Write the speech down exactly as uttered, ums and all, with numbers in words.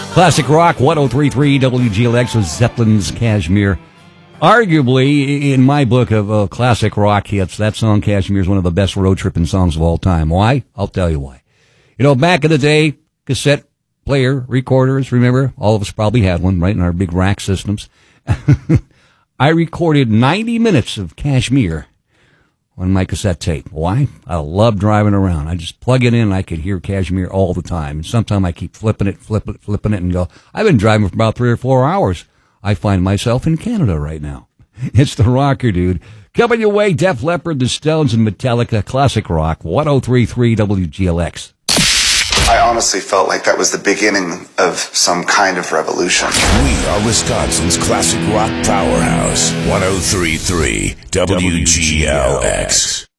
Classic Rock, one oh three point three W G L X was Zeppelin's Kashmir. Arguably, in my book of uh, classic rock hits, that song Kashmir is one of the best road tripping songs of all time. Why? I'll tell you why. You know, back in the day, cassette player, recorders, remember? All of us probably had one, right, in our big rack systems. I recorded ninety minutes of Kashmir on my cassette tape. Why? I love driving around. I just plug it in and I could hear Kashmir all the time. And sometimes I keep flipping it, flipping it, flipping it, and go, I've been driving for about three or four hours. I find myself in Canada right now. It's the Rocker Dude. Coming your way, Def Leppard, The Stones, and Metallica. Classic Rock, one oh three point three W G L X. I honestly felt like that was the beginning of some kind of revolution. We are Wisconsin's classic rock powerhouse. one oh three point three W G L X.